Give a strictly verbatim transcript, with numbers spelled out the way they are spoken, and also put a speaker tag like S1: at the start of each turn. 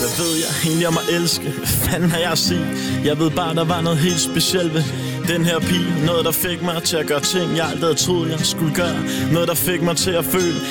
S1: Hvad ved jeg egentlig om at elske? Hvad fanden har jeg at sige? Jeg ved bare, der var noget helt specielt ved den her pige. Noget, der fik mig til at gøre ting, jeg aldrig havde troet, jeg skulle gøre. Noget, der fik mig til at føle,